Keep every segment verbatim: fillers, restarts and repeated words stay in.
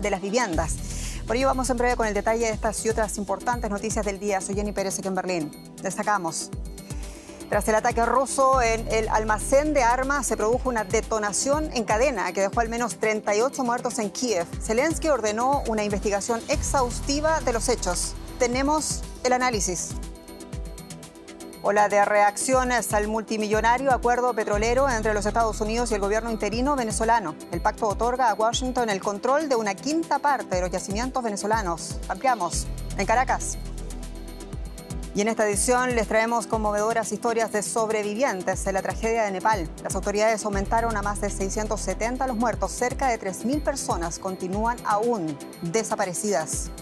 de las viviendas. Por ello vamos en breve con el detalle de estas y otras importantes noticias del día. Soy Jenny Pérez aquí en Berlín. Destacamos. Tras el ataque ruso en el almacén de armas, se produjo una detonación en cadena que dejó al menos treinta y ocho muertos en Kiev. Zelensky ordenó una investigación exhaustiva de los hechos. Tenemos el análisis. Ola de reacciones al multimillonario acuerdo petrolero entre los Estados Unidos y el gobierno interino venezolano. El pacto otorga a Washington el control de una quinta parte de los yacimientos venezolanos. Ampliamos en Caracas. Y en esta edición les traemos conmovedoras historias de sobrevivientes de la tragedia de Nepal. Las autoridades aumentaron a más de seiscientos setenta los muertos. Cerca de tres mil personas continúan aún desaparecidas.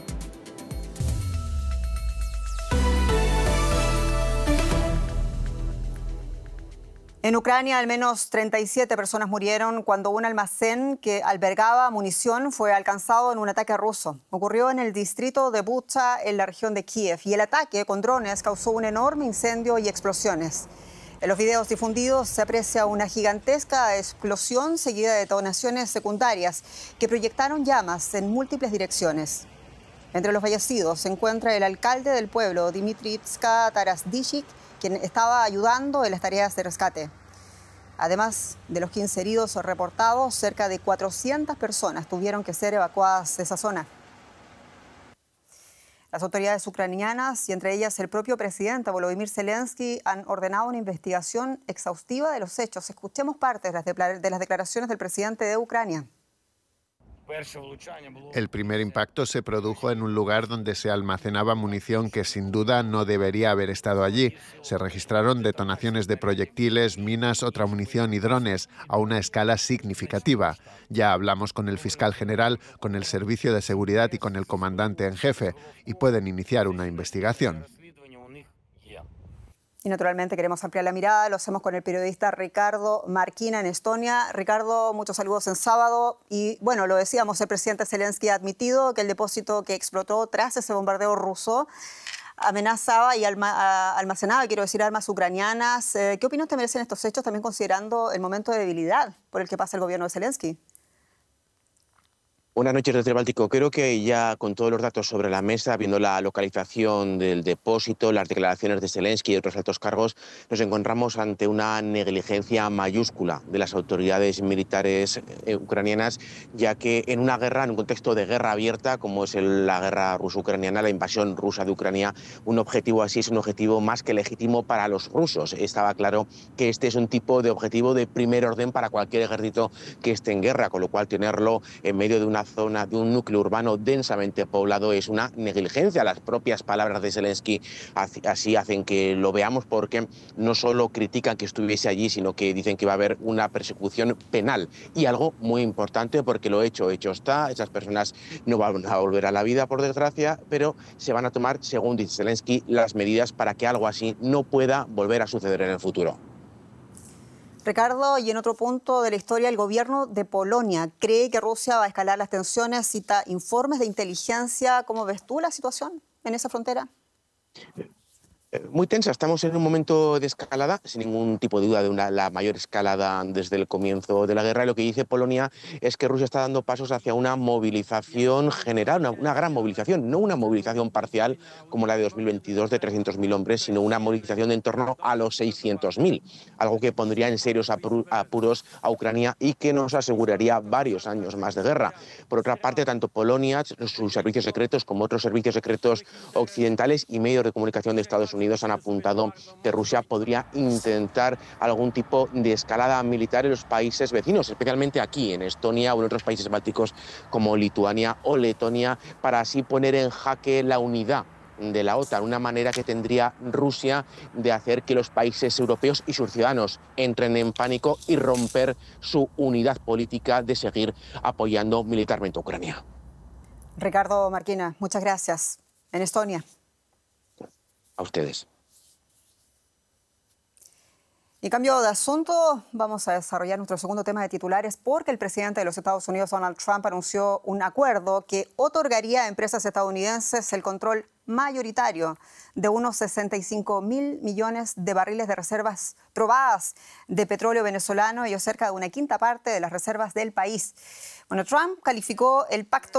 En Ucrania, al menos treinta y siete personas murieron cuando un almacén que albergaba munición fue alcanzado en un ataque ruso. Ocurrió en el distrito de Bucha, en la región de Kiev, y el ataque con drones causó un enorme incendio y explosiones. En los videos difundidos se aprecia una gigantesca explosión seguida de detonaciones secundarias que proyectaron llamas en múltiples direcciones. Entre los fallecidos se encuentra el alcalde del pueblo, Dmitritska Tarasdishik, quien estaba ayudando en las tareas de rescate. Además de los quince heridos reportados, cerca de cuatrocientas personas tuvieron que ser evacuadas de esa zona. Las autoridades ucranianas, y entre ellas el propio presidente Volodymyr Zelensky, han ordenado una investigación exhaustiva de los hechos. Escuchemos parte de las declaraciones del presidente de Ucrania. El primer impacto se produjo en un lugar donde se almacenaba munición que sin duda no debería haber estado allí. Se registraron detonaciones de proyectiles, minas, otra munición y drones a una escala significativa. Ya hablamos con el fiscal general, con el Servicio de Seguridad y con el comandante en jefe y pueden iniciar una investigación. Y naturalmente queremos ampliar la mirada, lo hacemos con el periodista Ricardo Marquina en Estonia. Ricardo, muchos saludos en sábado. Y bueno, lo decíamos, el presidente Zelensky ha admitido que el depósito que explotó tras ese bombardeo ruso amenazaba y alma, almacenaba, quiero decir, armas ucranianas. ¿Qué opinión te merecen estos hechos, también considerando el momento de debilidad por el que pasa el gobierno de Zelensky? Buenas noches desde el Báltico. Creo que ya con todos los datos sobre la mesa, viendo la localización del depósito, las declaraciones de Zelensky y otros altos cargos, nos encontramos ante una negligencia mayúscula de las autoridades militares ucranianas, ya que en una guerra, en un contexto de guerra abierta, como es la guerra ruso-ucraniana, la invasión rusa de Ucrania, un objetivo así es un objetivo más que legítimo para los rusos. Estaba claro que este es un tipo de objetivo de primer orden para cualquier ejército que esté en guerra, con lo cual tenerlo en medio de una zona de un núcleo urbano densamente poblado es una negligencia. Las propias palabras de Zelensky así hacen que lo veamos, porque no solo critican que estuviese allí, sino que dicen que va a haber una persecución penal. Y algo muy importante, porque lo hecho, hecho está, esas personas no van a volver a la vida, por desgracia, pero se van a tomar, según dice Zelensky, las medidas para que algo así no pueda volver a suceder en el futuro. Ricardo, y en otro punto de la historia, el gobierno de Polonia cree que Rusia va a escalar las tensiones, cita informes de inteligencia. ¿Cómo ves tú la situación en esa frontera? Muy tensa, estamos en un momento de escalada, sin ningún tipo de duda de una, la mayor escalada desde el comienzo de la guerra. Y lo que dice Polonia es que Rusia está dando pasos hacia una movilización general, una, una gran movilización, no una movilización parcial como la de dos mil veintidós de trescientos mil hombres, sino una movilización de en torno a los seiscientos mil, algo que pondría en serios apuros a Ucrania y que nos aseguraría varios años más de guerra. Por otra parte, tanto Polonia, sus servicios secretos, como otros servicios secretos occidentales y medios de comunicación de Estados Unidos han apuntado que Rusia podría intentar algún tipo de escalada militar en los países vecinos, especialmente aquí en Estonia o en otros países bálticos como Lituania o Letonia, para así poner en jaque la unidad de la OTAN, una manera que tendría Rusia de hacer que los países europeos y sus ciudadanos entren en pánico y romper su unidad política de seguir apoyando militarmente a Ucrania. Ricardo Marquina, muchas gracias. En Estonia. A ustedes. Y cambio de asunto, vamos a desarrollar nuestro segundo tema de titulares, porque el presidente de los Estados Unidos, Donald Trump, anunció un acuerdo que otorgaría a empresas estadounidenses el control mayoritario de unos sesenta y cinco mil millones de barriles de reservas probadas de petróleo venezolano, ello cerca de una quinta parte de las reservas del país. Bueno, Trump calificó el pacto